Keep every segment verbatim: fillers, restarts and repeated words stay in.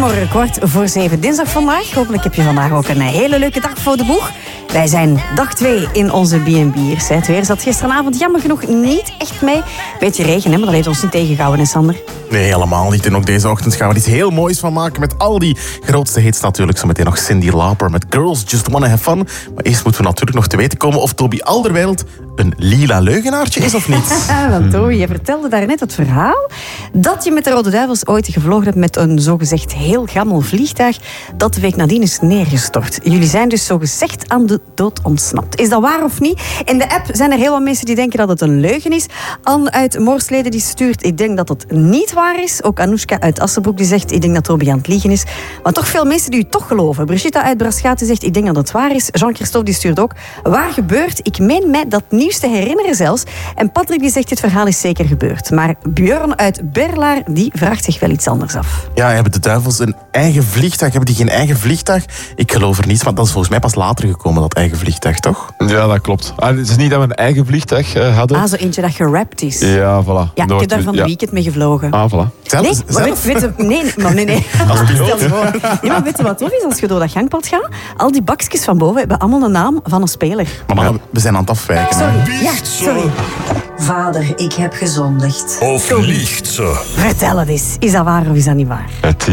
Goedemorgen, kwart voor zeven. Dinsdag vandaag. Hopelijk heb je vandaag ook een hele leuke dag voor de boeg. Wij zijn dag twee in onze B en B'ers. Het weer zat gisteravond jammer genoeg niet echt mee. Beetje regen, hè, maar dat heeft ons niet tegengehouden, hè Sander? Nee, helemaal niet. En ook deze ochtend gaan we er iets heel moois van maken met al die grootste hits natuurlijk. Zometeen nog Cyndi Lauper met Girls Just Wanna Have Fun. Maar eerst moeten we natuurlijk nog te weten komen of Toby Alderweireld een lila leugenaartje is of niet. Want Toby, je vertelde daarnet het verhaal dat je met de Rode Duivels ooit gevlogen hebt met een zogezegd heel gammel vliegtuig dat de week nadien is neergestort. Jullie zijn dus zogezegd aan de dood ontsnapt. Is dat waar of niet? In de app zijn er heel wat mensen die denken dat het een leugen is. Anne uit Moorsleden die stuurt, ik denk dat het niet waar is. Ook Anoushka uit Assenbroek die zegt, ik denk dat Toby aan het liegen is. Maar toch veel mensen die u toch geloven. Brigitte uit Braschaat zegt, ik denk dat het waar is. Jean-Christophe die stuurt ook, waar gebeurt? Ik meen mij dat nieuws te herinneren zelfs. En Patrick die zegt, dit verhaal is zeker gebeurd. Maar Björn uit Berlaar die vraagt zich wel iets anders af. Ja, hebben de Duivels een eigen vliegtuig? Hebben die geen eigen vliegtuig? Ik geloof er niets, maar dat is volgens mij pas later gekomen, dat eigen vliegtuig, toch? Ja, dat klopt. Ah, het is niet dat we een eigen vliegtuig uh, hadden. Ah, zo eentje dat gerapt is. Ja, voilà. Ja, ik heb daar van de ja. weekend mee gevlogen. Ah, voilà. Zelf, Nee, maar zelf? weet, weet, nee, nee, maar nee, nee. Stel je voor. Nee, maar weet je wat tof is? Als je door dat gangpad gaat, al die bakjes van boven hebben allemaal de naam van een speler. Maar man, we zijn aan het afwijken. hè. Sorry. Ja, sorry. Vader, ik heb gezondigd. Of liegt ze? Vertel het eens. Is dat waar of is dat niet waar? Het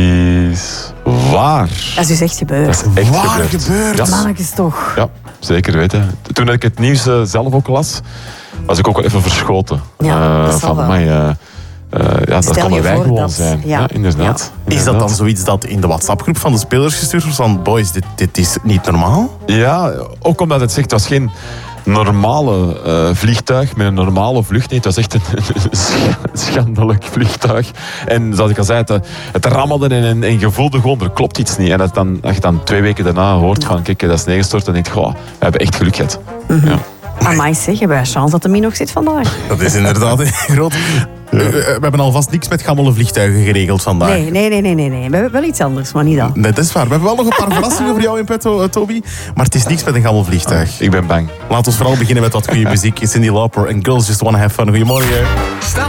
is waar. Dat is dus echt gebeurd. Dat is echt Waar gebeurd. gebeurd? Ja. Mannetjes toch. Ja, zeker weten. Toen ik het nieuws uh, zelf ook las, was ik ook wel even verschoten. Ja, dat zal van, wel. amai, uh, uh, ja, dat Stel konden je wij voor gewoon dat- zijn. ja. Ja, inderdaad. Is dat Inderdaad. dan zoiets dat in de WhatsApp-groep van de spelers gestuurd wordt? Van, boys, dit, dit is niet normaal? Ja, ook omdat het zegt, het was geen normale uh, vliegtuig met een normale vlucht. Nee, het was echt een, een schandelijk vliegtuig. En zoals ik al zei, het, het rammelde en, en, en je voelde gewoon, er klopt iets niet. En dat dan, als je dan twee weken daarna hoort van, kijk, dat is neergestort, dan denk je, goh, we hebben echt geluk gehad. Mhm. Ja. Amai zeg, hebben wij chance dat de Mie nog zit vandaag. Dat is inderdaad groot. We, we hebben alvast niks met gammele vliegtuigen geregeld vandaag. Nee, nee, nee, nee, nee, nee. We hebben wel iets anders, maar niet dat. Nee, dat is waar. We hebben wel nog een paar verrassingen voor jou in petto, uh, Toby. Maar het is niks met een gammel vliegtuig. Ik ben bang. Laten we vooral beginnen met wat goede muziek. Cyndi Lauper en Girls Just Wanna Have Fun. Goedemorgen.